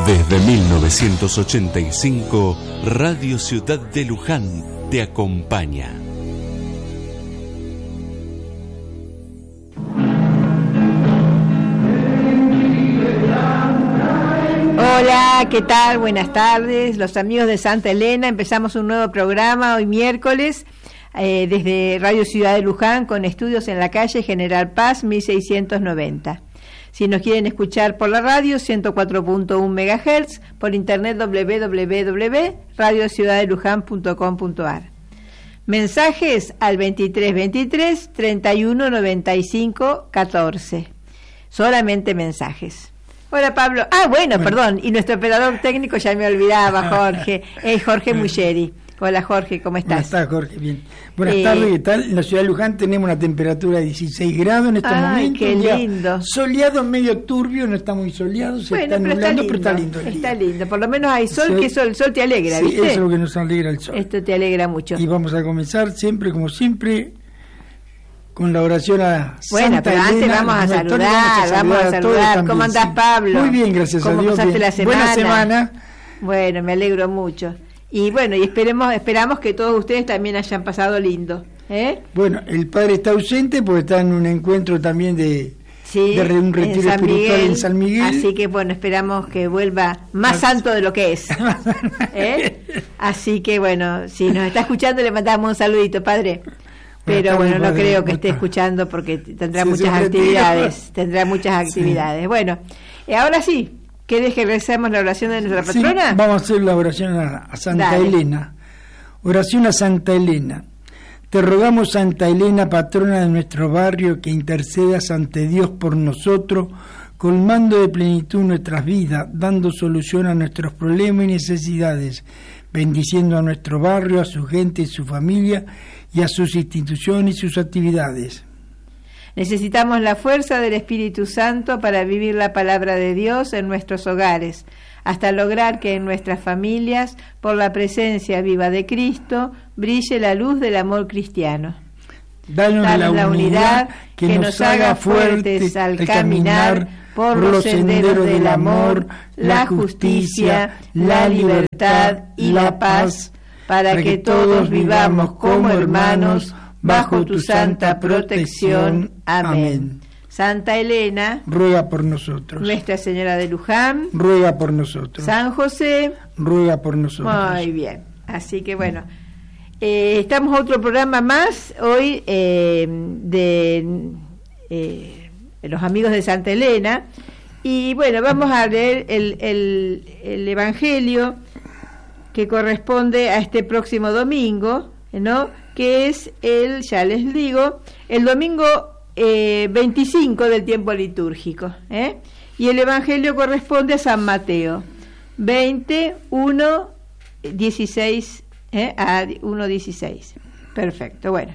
Desde 1985, Radio Ciudad de Luján te acompaña. Hola, ¿qué tal? Buenas tardes, los amigos de Santa Elena. Empezamos un nuevo programa hoy miércoles desde Radio Ciudad de Luján con estudios en la calle General Paz 1690. Si nos quieren escuchar por la radio, 104.1 MHz, por internet www.radiociudaddeluján.com.ar. Mensajes al 2323 31 95 14. Solamente mensajes. Hola Pablo. Bueno, perdón. Y nuestro operador técnico, ya me olvidaba, Jorge. Es Jorge Muggeri. Hola Jorge, ¿cómo estás? ¿Cómo estás, Jorge? Bien. Buenas tardes, ¿qué tal? En la ciudad de Luján tenemos una temperatura de 16 grados en estos momentos. Qué lindo. Soleado, medio turbio, no está muy soleado, se está nublando, pero está lindo el día. Está lindo, por lo menos hay sol, que el sol te alegra, ¿viste? Sí, eso es lo que nos alegra el sol. Esto te alegra mucho. Y vamos a comenzar siempre, como siempre, con la oración a Santa pero antes Elena. vamos a saludar. ¿Cómo andás, Pablo? Muy bien, gracias a Dios. ¿Cómo pasaste la semana? Buena semana. Bueno, me alegro mucho. Y bueno, y esperamos que todos ustedes también hayan pasado lindo. Bueno, el padre está ausente porque está en un encuentro también de un retiro espiritual en San Miguel. Así que bueno, esperamos que vuelva más santo de lo que es. Así que bueno, si nos está escuchando le mandamos un saludito, padre. Pero bueno, no creo que esté escuchando porque tendrá muchas actividades. Bueno, ahora sí. ¿Querés que recemos la oración de nuestra patrona? Sí, vamos a hacer la oración a Santa Elena. Oración a Santa Elena. Te rogamos, Santa Elena, patrona de nuestro barrio, que intercedas ante Dios por nosotros, colmando de plenitud nuestras vidas, dando solución a nuestros problemas y necesidades, bendiciendo a nuestro barrio, a su gente y su familia, y a sus instituciones y sus actividades. Necesitamos la fuerza del Espíritu Santo para vivir la palabra de Dios en nuestros hogares, hasta lograr que en nuestras familias, por la presencia viva de Cristo, brille la luz del amor cristiano. Danos la unidad que nos haga fuertes al caminar por los senderos del amor, la justicia, la libertad y la paz, para que todos vivamos como hermanos, bajo tu santa protección. Amén. Santa Elena, ruega por nosotros. Nuestra Señora de Luján, ruega por nosotros. San José, ruega por nosotros. Muy bien. Así que bueno, estamos otro programa más hoy de los amigos de Santa Elena. Y bueno, vamos a leer el Evangelio que corresponde a este próximo domingo, ¿no? Que es ya les digo, el domingo 25 del tiempo litúrgico, y el Evangelio corresponde a San Mateo 21, 16 a 1:16. Perfecto, bueno.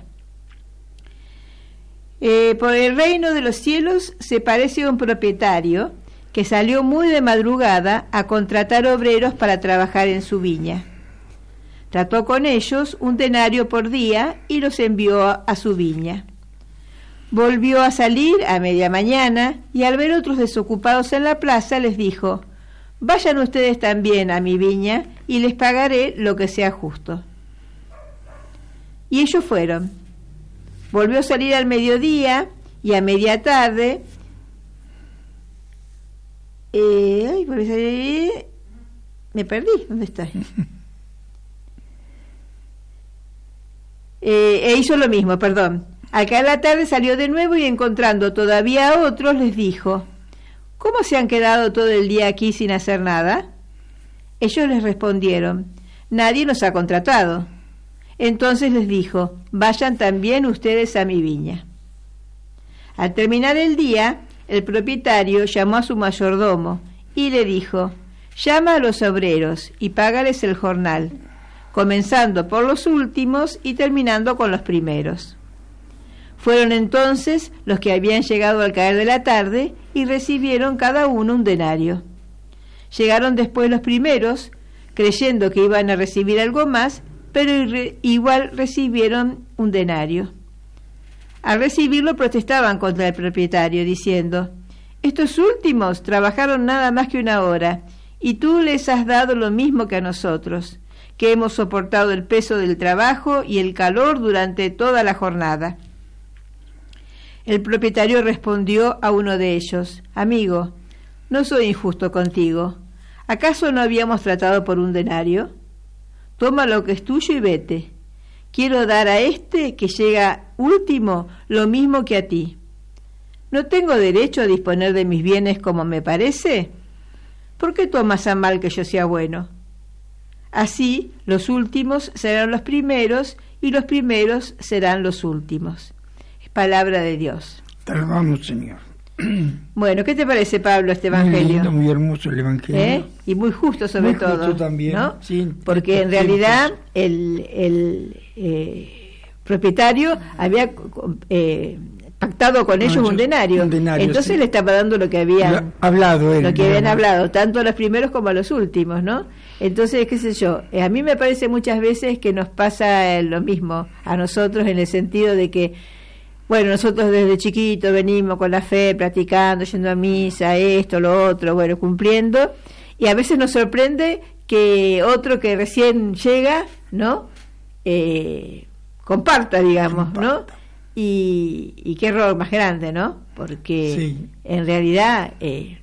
Por el reino de los cielos se parece a un propietario que salió muy de madrugada a contratar obreros para trabajar en su viña. Trató con ellos 1 denario por día y los envió a su viña. Volvió a salir a media mañana y al ver otros desocupados en la plaza les dijo: vayan ustedes también a mi viña y les pagaré lo que sea justo. Y ellos fueron. Volvió a salir al mediodía y a media tarde. Me perdí, ¿dónde estoy? Hizo lo mismo, perdón. Al caer la tarde salió de nuevo y encontrando todavía a otros les dijo: ¿cómo se han quedado todo el día aquí sin hacer nada? Ellos les respondieron: nadie nos ha contratado. Entonces les dijo: vayan también ustedes a mi viña. Al terminar el día, el propietario llamó a su mayordomo y le dijo: llama a los obreros y págales el jornal, comenzando por los últimos y terminando con los primeros. Fueron entonces los que habían llegado al caer de la tarde y recibieron cada uno 1 denario. Llegaron después los primeros, creyendo que iban a recibir algo más, pero igual recibieron 1 denario. Al recibirlo protestaban contra el propietario, diciendo: estos últimos trabajaron nada más que 1 hora, y tú les has dado lo mismo que a nosotros, que hemos soportado el peso del trabajo y el calor durante toda la jornada. El propietario respondió a uno de ellos: Amigo, no soy injusto contigo. ¿Acaso no habíamos tratado por un denario? Toma lo que es tuyo y vete. Quiero dar a este que llega último lo mismo que a ti. ¿No tengo derecho a disponer de mis bienes como me parece? ¿Por qué tomas a mal que yo sea bueno? Así los últimos serán los primeros y los primeros serán los últimos. Es palabra de Dios. Te alabamos, Señor. Bueno, ¿qué te parece, Pablo, este evangelio? Muy lindo, muy hermoso el evangelio. Y muy justo sobre muy todo. Justo también, ¿no? Sí, porque en realidad el propietario había pactado con ellos un denario. Entonces sí, le estaba dando lo que habían hablado él, lo que habían hablado, tanto a los primeros como a los últimos, ¿no? Entonces, qué sé yo, a mí me parece muchas veces que nos pasa lo mismo a nosotros, en el sentido de que, bueno, nosotros desde chiquitos venimos con la fe, practicando, yendo a misa, esto, lo otro, bueno, cumpliendo, y a veces nos sorprende que otro que recién llega, ¿no? Comparta, digamos, ¿no? Y qué error más grande, ¿no? Porque sí, en realidad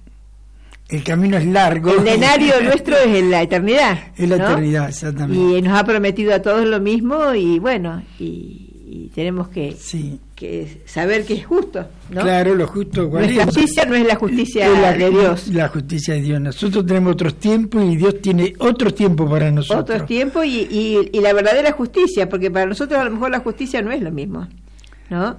el camino es largo. El denario nuestro es en la eternidad. Es la eternidad, exactamente. Y nos ha prometido a todos lo mismo, y bueno, y tenemos que saber que es justo, ¿no? Claro, lo justo. Nuestra justicia no es la justicia de Dios. La justicia de Dios. Nosotros tenemos otros tiempos y Dios tiene otros tiempos para nosotros. Otros tiempos y la verdadera justicia, porque para nosotros a lo mejor la justicia no es lo mismo, ¿no?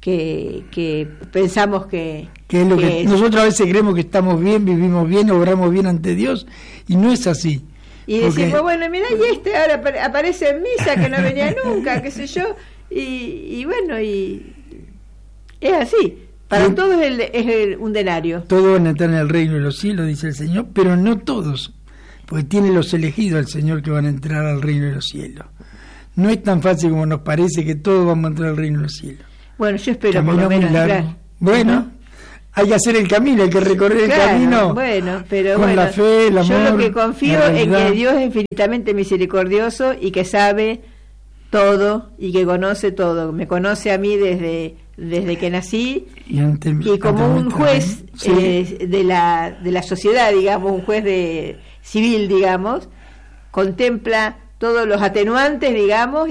Que pensamos que es lo que nosotros a veces creemos que estamos bien, vivimos bien, obramos bien ante Dios, y no es así. Y decimos, bueno, mira, y este ahora aparece en misa, que no venía nunca, qué sé yo, y bueno, y es así. Para todos es un denario. Todos van a entrar en el reino de los cielos, dice el Señor, pero no todos, porque tiene los elegidos el Señor que van a entrar al reino de los cielos. No es tan fácil como nos parece que todos vamos a entrar al reino de los cielos. Bueno, yo espero por lo menos entrar. Bueno, ¿no? Hay que hacer el camino, hay que recorrer el camino. Bueno, pero con la fe, el amor. Yo lo que confío es que Dios es infinitamente misericordioso y que sabe todo y que conoce todo. Me conoce a mí desde que nací y como un juez de la sociedad, digamos, un juez civil, digamos, contempla todos los atenuantes, digamos,